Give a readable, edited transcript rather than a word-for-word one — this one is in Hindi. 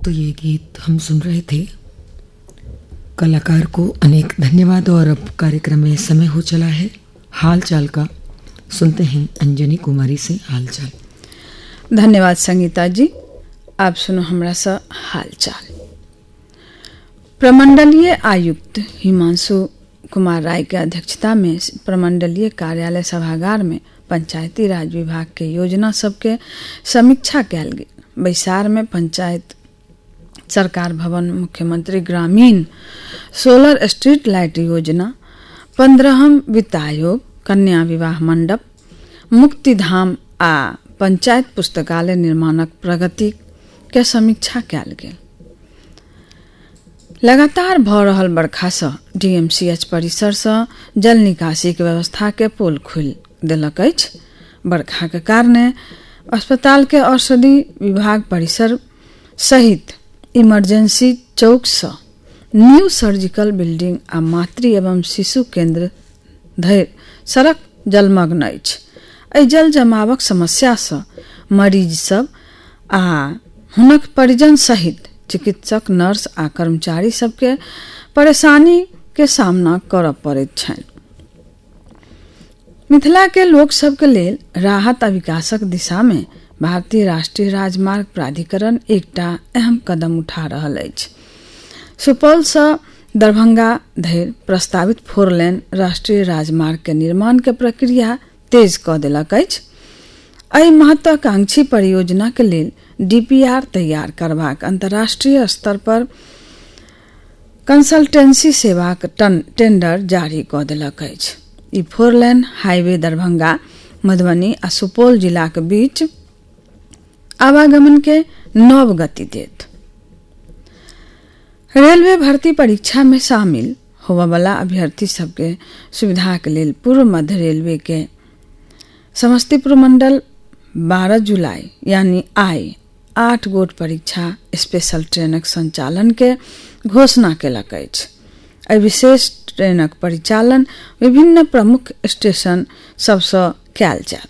तो ये गीत हम सुन रहे थे। कलाकार को अनेक धन्यवाद। और अब कार्यक्रम में समय हो चला है हाल चाल का। सुनते हैं अंजनी कुमारी से हाल चाल। धन्यवाद संगीता जी। आप सुनो हमरा सा हाल चाल। प्रमंडलीय आयुक्त हिमांशु कुमार राय के अध्यक्षता में प्रमंडलीय कार्यालय सभागार में पंचायती राज विभाग के योजना सबके समीक्षा कयल गेल। बैसार में पंचायत सरकार भवन, मुख्यमंत्री ग्रामीण सोलर स्ट्रीट लाइट योजना, 15हम वित्त आयोग, कन्या विवाह मंडप, मुक्तिधाम आ पंचायत पुस्तकालय निर्माणक प्रगति के समीक्षा कयल गेल। लगातार भ रहल बरखा सँ डीएमसीएच परिसर सँ जल निकासी के व्यवस्था के पोल खोलि देलक अछि। बरखा के कारणे अस्पताल के औषधि विभाग परिसर सहित इमरजेंसी चौक सँ न्यू सर्जिकल बिल्डिंग आ मातृ एवं शिशु केंद्र धरि सड़क जलमग्न अछि। एहि जल जमावक समस्या सँ मरीज सब आ हुनक परिजन सहित चिकित्सक, नर्स आ कर्मचारी सबके परेशानी के सामना करऽ पड़ैत छनि। मिथिला के लोक सब के लेल राहत आ विकासक दिशा में भारतीय राष्ट्रीय राजमार्ग प्राधिकरण एकटा अहम कदम उठा रहल अछि। सुपौल सँ दरभंगा धरि प्रस्तावित 4 लेन राष्ट्रीय राजमार्ग के निर्माण के प्रक्रिया तेज कऽ देलक अछि। एहि महत्वाकांक्षी परियोजना के लेल डीपीआर तैयार करबाक अंतर्राष्ट्रीय स्तर पर कंसल्टेंसी सेवाक टेंडर जारी कऽ देलक अछि। ई 4 लेन हाईवे दरभंगा, मधुबनी आ सुपौल जिला के बीच आवागमन के नव गति देत। रेलवे भर्ती परीक्षा में शामिल होबय वाला अभ्यर्थी सबके सुविधा के लेल पूर्व मध्य रेलवे के समस्तीपुर मंडल 12 जुलाई यानी आई 8 गोट परीक्षा स्पेशल ट्रेनक संचालन के घोषणा केलक अछि। एहि विशेष ट्रेनक परिचालन विभिन्न प्रमुख स्टेशन सबसँ कयल जायत।